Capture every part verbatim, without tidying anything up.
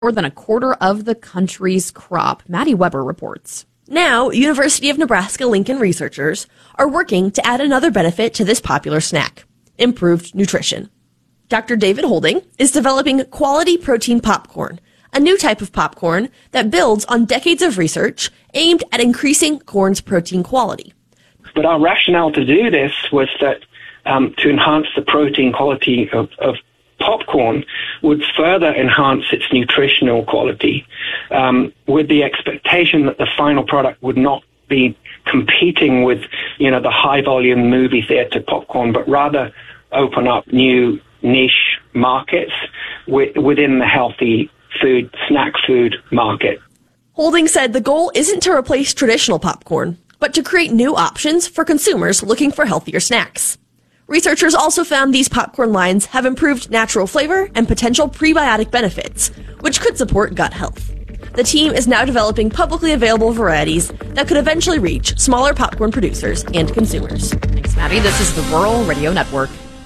more than a quarter of the country's crop. Maddie Weber reports. Now, University of Nebraska-Lincoln researchers are working to add another benefit to this popular snack: improved nutrition. Doctor David Holding is developing quality protein popcorn, a new type of popcorn that builds on decades of research aimed at increasing corn's protein quality. But our rationale to do this was that um, to enhance the protein quality of, of popcorn would further enhance its nutritional quality, um, with the expectation that the final product would not be competing with, you know, the high volume movie theater popcorn, but rather open up new niche markets wi- within the healthy food, snack food market. Holding said the goal isn't to replace traditional popcorn, but to create new options for consumers looking for healthier snacks. Researchers also found these popcorn lines have improved natural flavor and potential prebiotic benefits, which could support gut health. The team is now developing publicly available varieties that could eventually reach smaller popcorn producers and consumers. Thanks, Maddie. This is the Rural Radio Network.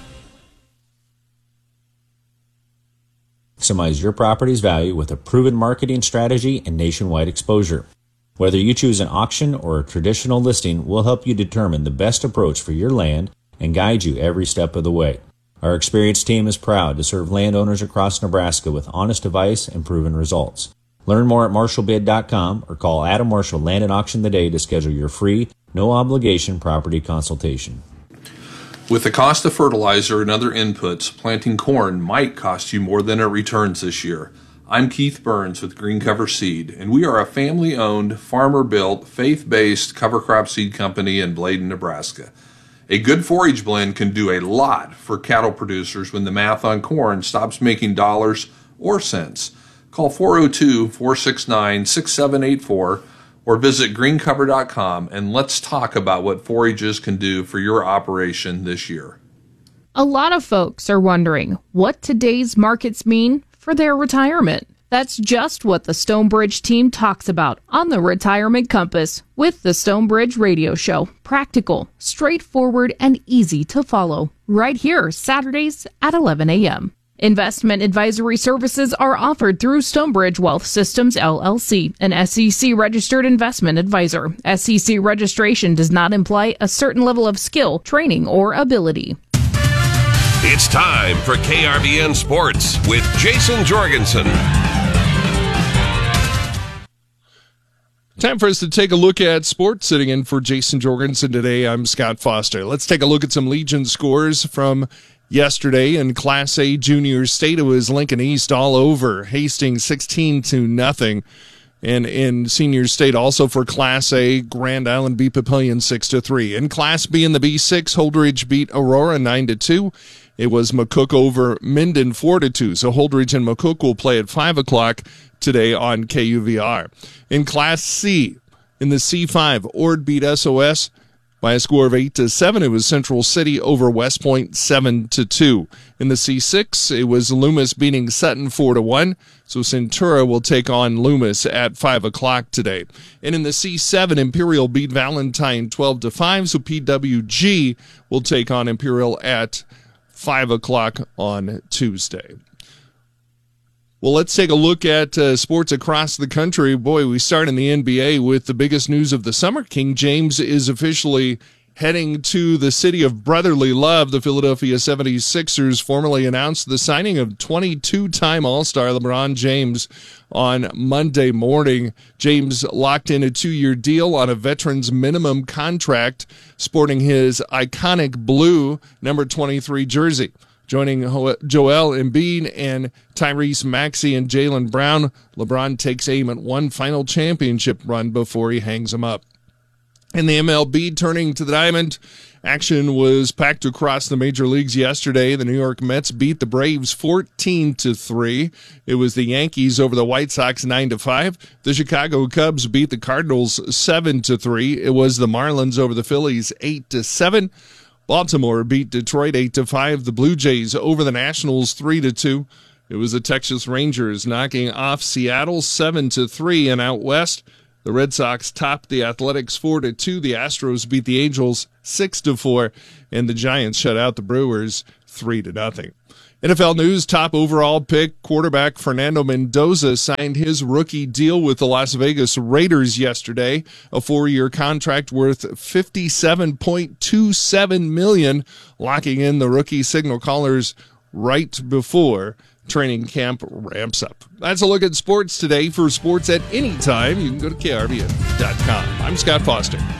Maximize your property's value with a proven marketing strategy and nationwide exposure. Whether you choose an auction or a traditional listing, we'll help you determine the best approach for your land and guide you every step of the way. Our experienced team is proud to serve landowners across Nebraska with honest advice and proven results. Learn more at marshall bid dot com or call Adam Marshall Land and Auction today to schedule your free, no-obligation property consultation. With the cost of fertilizer and other inputs, planting corn might cost you more than it returns this year. I'm Keith Burns with Green Cover Seed, and we are a family-owned, farmer-built, faith-based cover crop seed company in Bladen, Nebraska. A good forage blend can do a lot for cattle producers when the math on corn stops making dollars or cents. Call four oh two, four six nine, six seven eight four or visit green cover dot com and let's talk about what forages can do for your operation this year. A lot of folks are wondering what today's markets mean for their retirement. That's just what the Stonebridge team talks about on the Retirement Compass with the Stonebridge Radio Show. Practical, straightforward, and easy to follow. Right here, Saturdays at eleven a.m. Investment advisory services are offered through Stonebridge Wealth Systems, L L C, an S E C-registered investment advisor. S E C registration does not imply a certain level of skill, training, or ability. It's time for K R B N Sports with Jason Jorgensen. Time for us to take a look at sports. Sitting in for Jason Jorgensen today, I'm Scott Foster. Let's take a look at some Legion scores from yesterday in Class A Junior State. It was Lincoln East all over Hastings sixteen to nothing. And in Senior State, also for Class A, Grand Island beat Papillion six to three. In Class B in the B six, Holdridge beat Aurora nine to two. It was McCook over Minden four to two. So Holdridge and McCook will play at five o'clock today on K U V R. In Class C, in the C five, Ord beat S O S by a score of eight to seven. It was Central City over West Point seven to two. In the C six, it was Loomis beating Sutton four to one. So Centura will take on Loomis at five o'clock today. And in the C seven, Imperial beat Valentine twelve to five. So P W G will take on Imperial at five o'clock on Tuesday. Well, let's take a look at uh, sports across the country. Boy, we start in the N B A with the biggest news of the summer. King James is officially heading to the city of brotherly love. The Philadelphia seventy-sixers formally announced the signing of twenty-two-time All-Star LeBron James on Monday morning. James locked in a two-year deal on a veteran's minimum contract, sporting his iconic blue number twenty-three jersey. Joining Joel Embiid and Tyrese Maxey and Jaylen Brown, LeBron takes aim at one final championship run before he hangs them up. In the M L B, turning to the diamond, action was packed across the major leagues yesterday. The New York Mets beat the Braves fourteen to three. It was the Yankees over the White Sox nine to five. The Chicago Cubs beat the Cardinals seven to three. It was the Marlins over the Phillies eight to seven. Baltimore beat Detroit eight to five. The Blue Jays over the Nationals three to two. It was the Texas Rangers knocking off Seattle seven to three. And out west, the Red Sox topped the Athletics four to two. The Astros beat the Angels six to four. And the Giants shut out the Brewers three to nothing. N F L news, top overall pick quarterback Fernando Mendoza signed his rookie deal with the Las Vegas Raiders yesterday, a four-year contract worth fifty-seven point two seven million dollars, locking in the rookie signal callers right before training camp ramps up. That's a look at sports today. For sports at any time, you can go to K R V N dot com. I'm Scott Foster.